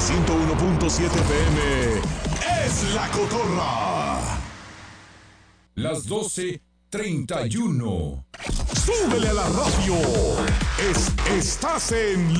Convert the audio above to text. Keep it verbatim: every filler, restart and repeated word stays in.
ciento uno punto siete F M es La Cotorra. Las doce treinta y uno. ¡Súbele a la radio! Es, estás en